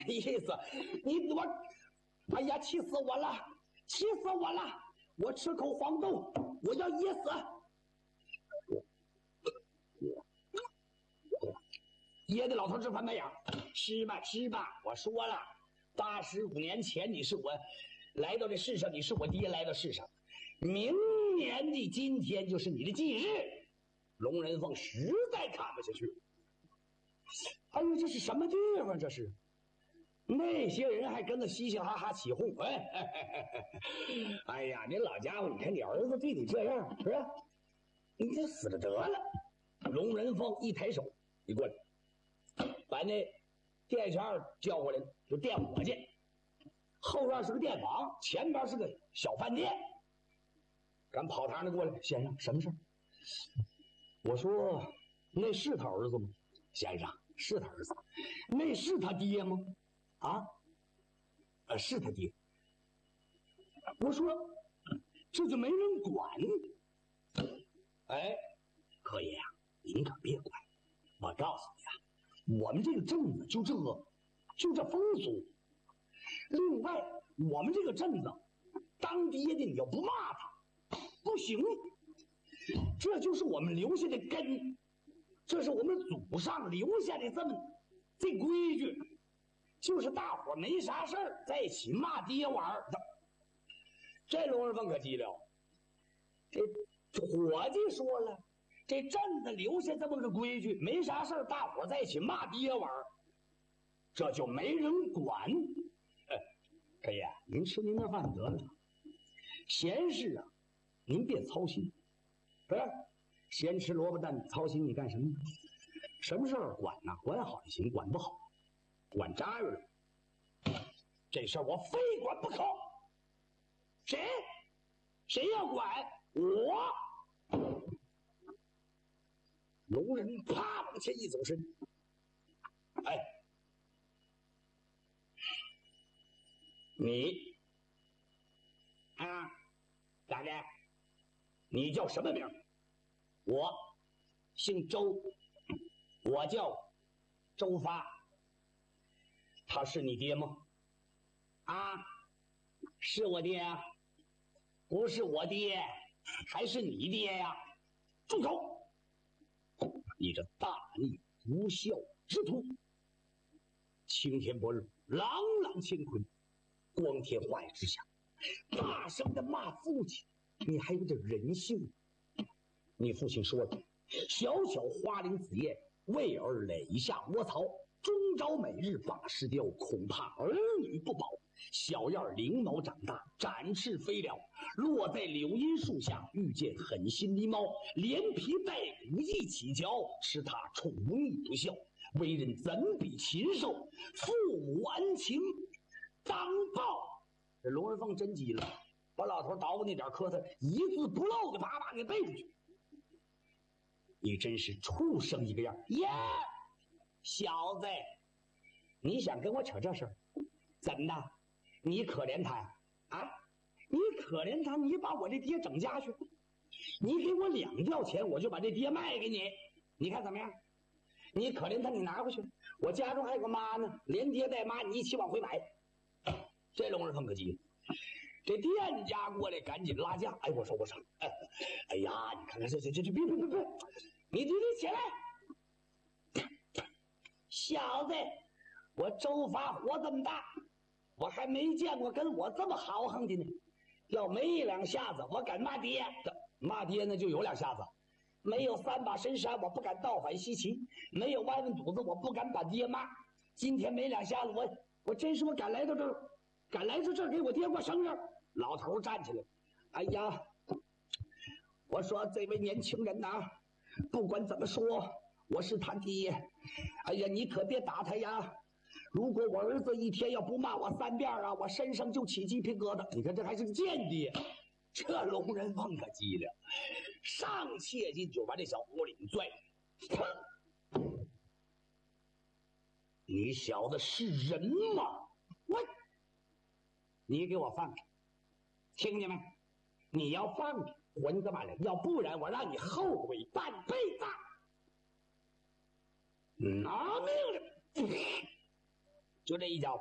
意思你我，哎呀，气死我了，气死我了！我吃口黄豆，我要噎死。噎的老头直翻白眼，吃吧吃吧，我说了，85年前你是我来到这世上，你是我爹来到世上，明年的今天就是你的忌日。龙人凤实在看不下去，哎呦，这是什么地方？这是那些人还跟着嘻嘻哈哈起哄，哎呀，你老家伙，你看你儿子对你这样，是吧？你就死了得了。龙人凤一抬手，你过来，把那店小二叫过来，就店我去。后院是个店房，前边是个小饭店。赶跑堂的过来，先生，什么事儿？我说，那是他儿子吗？先生，是他儿子。那是他爹吗？啊？是他爹。我说，这就没人管。哎，柯爷呀，您可别管。我告诉你啊，我们这个镇子就这风俗。另外，我们这个镇子，当爹的你要不骂他，不行。这就是我们留下的根，这是我们祖上留下的这规矩，就是大伙没啥事儿在一起骂爹玩的。这龙人凤可急了，这伙计说了，这镇子留下这么个规矩，没啥事儿大伙在一起骂爹玩，这就没人管。可爷，您吃您的饭得了，闲事啊，您别操心。不是，闲吃萝卜蛋，操心你干什么呢？什么事儿管呢？管好就行，管不好，管扎实了。这事儿我非管不可。谁要管我？龙人啪往前一走身，哎，你啊，咋的？你叫什么名？我姓周，我叫周发。他是你爹吗？啊，是我爹啊。不是我爹，还是你爹呀？住口！你这大逆不孝之徒！青天不日，朗朗乾坤，光天化日之下，大声的骂父亲，你还有点人性？你父亲说了，小小花翎子叶，为儿垒下窝巢，终朝每日把尸雕，恐怕儿女不保。小燕翎毛长大，展翅飞了，落在柳荫树下，遇见狠心狸猫，连皮带骨一起嚼，吃它宠溺不孝，为人怎比禽兽？父母恩情当报。这龙人凤真急了，把老头捣鼓那点磕头一字不漏的啪啪给背出去。你真是畜生一个样！耶，小子，你想跟我扯这事儿？怎么的？你可怜他呀？啊，你可怜他，你把我这爹整家去，你给我2吊钱，我就把这爹卖给你，你看怎么样？你可怜他，你拿回去，我家中还有个妈呢，连爹带妈你一起往回买。这龙人凤可急了，这店家过来赶紧拉架。哎，我说，哎呀，你看看这，别，你起来，小子，我周发活这么大，我还没见过跟我这么豪横的呢。要没2下子，我敢骂爹。骂爹呢就有2下子，没有3把神山，我不敢倒反西岐；没有歪问肚子，我不敢把爹骂。今天没2下子，我真是我敢来到这儿，给我爹过生日。老头站起来，哎呀，我说这位年轻人呐，不管怎么说，我是他爹。哎呀，你可别打他呀！如果我儿子一天要不骂我3遍啊，我身上就起鸡皮疙瘩。你看这还是个间谍。这龙人凤可急了，上切进就把这小狐狸拽。你小子是人吗？你给我放开，听见没？你要放开，混干嘛来？要不然我让你后悔半辈子。拿命了！ 就这一脚。